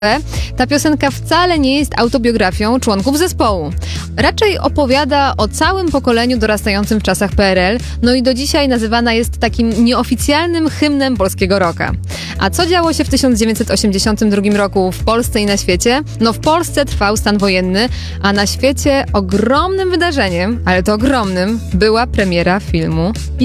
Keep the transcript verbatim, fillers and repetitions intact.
Ta piosenka wcale nie jest autobiografią członków zespołu. Raczej opowiada o całym pokoleniu dorastającym w czasach P R L, no i do dzisiaj nazywana jest takim nieoficjalnym hymnem polskiego rocka. A co działo się w tysiąc dziewięćset osiemdziesiątym drugim roku w Polsce i na świecie? No w Polsce trwał stan wojenny, a na świecie ogromnym wydarzeniem, ale to ogromnym, była premiera filmu